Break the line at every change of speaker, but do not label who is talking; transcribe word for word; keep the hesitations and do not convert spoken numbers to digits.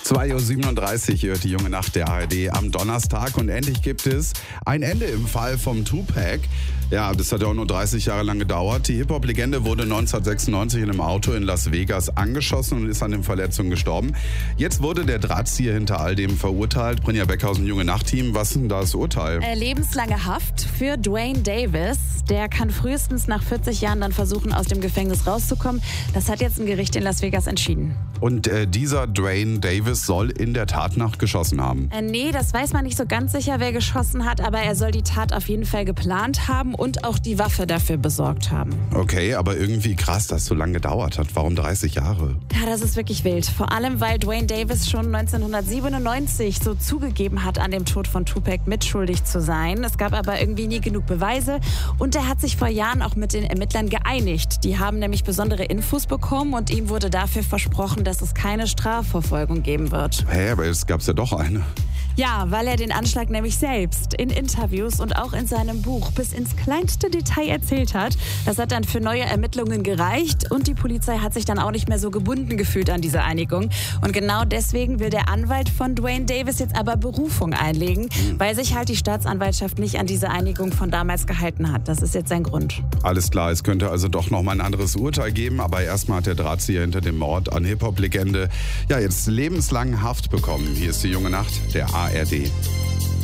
zwei Uhr siebenunddreißig hört die junge Nacht der A R D am Donnerstag und endlich gibt es ein Ende im Fall vom Tupac. Ja, das hat ja auch nur dreißig Jahre lang gedauert. Die Hip-Hop-Legende wurde neunzehnhundertsechsundneunzig in einem Auto in Las Vegas angeschossen und ist an den Verletzungen gestorben. Jetzt wurde der Drahtzieher hinter all dem verurteilt. Brinja Beckhausen, junge Nacht-Team, was ist denn da das Urteil?
Äh, lebenslange Haft für Duane Davis. Der kann frühestens nach vierzig Jahren dann versuchen, aus dem Gefängnis rauszukommen. Das hat jetzt ein Gericht in Las Vegas entschieden.
Und äh, dieser Duane Davis soll in der Tatnacht geschossen haben?
Äh, nee, das weiß man nicht so ganz sicher, wer geschossen hat, aber er soll die Tat auf jeden Fall geplant haben und auch die Waffe dafür besorgt haben.
Okay, aber irgendwie krass, dass es so lange gedauert hat. Warum dreißig Jahre?
Ja, das ist wirklich wild. Vor allem, weil Duane Davis schon neunzehnhundertsiebenundneunzig so zugegeben hat, an dem Tod von Tupac mitschuldig zu sein. Es gab aber irgendwie nie genug Beweise und er hat sich vor Jahren auch mit den Ermittlern geeinigt. Die haben nämlich besondere Infos bekommen und ihm wurde dafür versprochen, dass es keine Strafverfolgung geben wird.
Hä, aber es gab's ja doch eine.
Ja, weil er den Anschlag nämlich selbst in Interviews und auch in seinem Buch bis ins kleinste Detail erzählt hat. Das hat dann für neue Ermittlungen gereicht und die Polizei hat sich dann auch nicht mehr so gebunden gefühlt an diese Einigung. Und genau deswegen will der Anwalt von Duane Davis jetzt aber Berufung einlegen, mhm. weil sich halt die Staatsanwaltschaft nicht an diese Einigung von damals gehalten hat. Das ist jetzt sein Grund.
Alles klar, es könnte also doch noch mal ein anderes Urteil geben, aber erstmal hat der Drahtzieher hinter dem Mord an Hip-Hop-Legende ja jetzt lebenslang Haft bekommen. Hier ist die junge Nacht, der A R D.